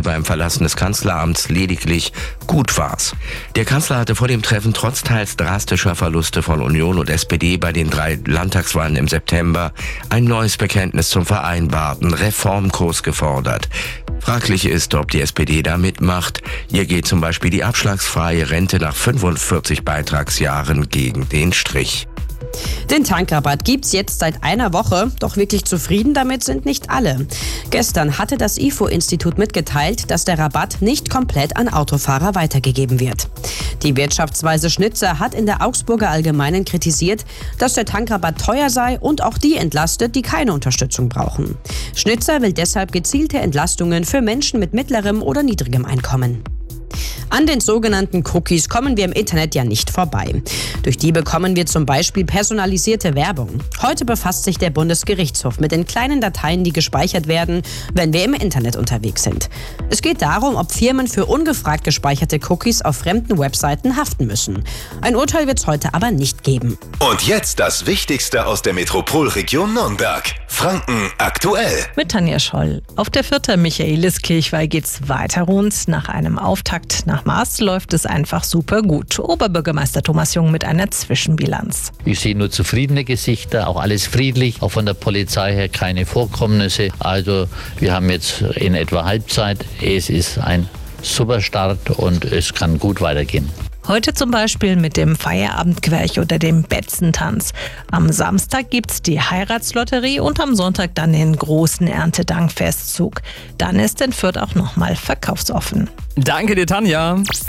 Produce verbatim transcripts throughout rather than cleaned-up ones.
beim Verlassen des Kanzleramts lediglich gut war's. Der Kanzler hatte vor dem Treffen trotz teils drastischer Verluste von Union und S P D bei den drei Landtagswahlen im September ein neues Bekenntnis zum vereinbarten Reformkurs gefordert. Fraglich ist, ob die S P D da mitmacht. Ihr geht zum Beispiel die abschlagsfreie Rente nach fünfundvierzig Beitragsjahren gegen den Strich. Den Tankrabatt gibt's jetzt seit einer Woche, doch wirklich zufrieden damit sind nicht alle. Gestern hatte das I F O-Institut mitgeteilt, dass der Rabatt nicht komplett an Autofahrer weitergegeben wird. Die Wirtschaftsweise Schnitzer hat in der Augsburger Allgemeinen kritisiert, dass der Tankrabatt teuer sei und auch die entlastet, die keine Unterstützung brauchen. Schnitzer will deshalb gezielte Entlastungen für Menschen mit mittlerem oder niedrigem Einkommen. An den sogenannten Cookies kommen wir im Internet ja nicht vorbei. Durch die bekommen wir zum Beispiel personalisierte Werbung. Heute befasst sich der Bundesgerichtshof mit den kleinen Dateien, die gespeichert werden, wenn wir im Internet unterwegs sind. Es geht darum, ob Firmen für ungefragt gespeicherte Cookies auf fremden Webseiten haften müssen. Ein Urteil wird es heute aber nicht geben. Und jetzt das Wichtigste aus der Metropolregion Nürnberg. Franken aktuell. Mit Tanja Scholl. Auf der Vierter Michaeliskirchweih geht's weiter rund. Nach einem Auftakt nach Maß läuft es einfach super gut. Oberbürgermeister Thomas Jung mit einer Zwischenbilanz. Ich sehe nur zufriedene Gesichter, auch alles friedlich, auch von der Polizei her keine Vorkommnisse. Also wir haben jetzt in etwa Halbzeit. Es ist ein super Start und es kann gut weitergehen. Heute zum Beispiel mit dem Feierabendquerch oder dem Betzentanz. Am Samstag gibt's die Heiratslotterie und am Sonntag dann den großen Erntedankfestzug. Dann ist in Fürth auch nochmal verkaufsoffen. Danke dir, Tanja.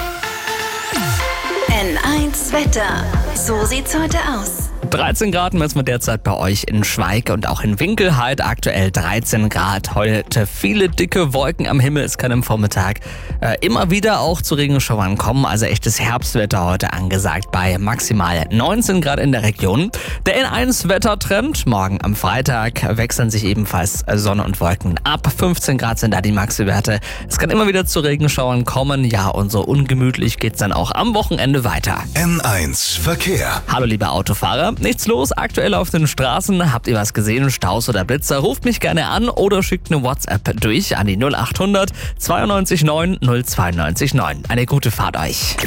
N eins Wetter. So sieht's heute aus. dreizehn Grad messen wir derzeit bei euch in Schweig und auch in Winkelheit. Aktuell dreizehn Grad. Heute viele dicke Wolken am Himmel. Es kann im Vormittag äh, immer wieder auch zu Regenschauern kommen. Also echtes Herbstwetter heute angesagt bei maximal neunzehn Grad in der Region. Der N eins Wettertrend. Morgen am Freitag wechseln sich ebenfalls Sonne und Wolken ab. fünfzehn Grad sind da die Maxi-Werte. Es kann immer wieder zu Regenschauern kommen. Ja, und so ungemütlich geht's dann auch am Wochenende weiter. N eins Verkehr. Hallo liebe Autofahrer. Nichts los aktuell auf den Straßen. Habt ihr was gesehen? Staus oder Blitzer? Ruft mich gerne an oder schickt eine WhatsApp durch an die null acht hundert zweiundneunzig neun null zweiundneunzig neun. Eine gute Fahrt euch.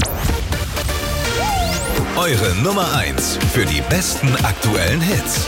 Eure Nummer eins für die besten aktuellen Hits.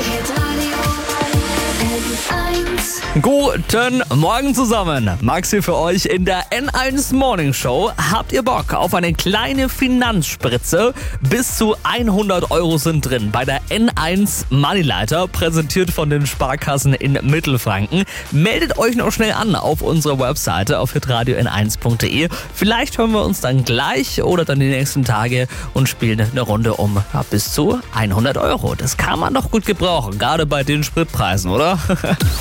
Guten Morgen zusammen. Max hier für euch in der N eins Morning Show. Habt ihr Bock auf eine kleine Finanzspritze? Bis zu hundert Euro sind drin bei der N eins Moneyleiter, präsentiert von den Sparkassen in Mittelfranken. Meldet euch noch schnell an auf unserer Webseite auf hitradio n eins punkt de. Vielleicht hören wir uns dann gleich oder dann die nächsten Tage und spielen eine Runde um ja, bis zu hundert Euro. Das kann man doch gut gebrauchen, gerade bei den Spritpreisen, oder?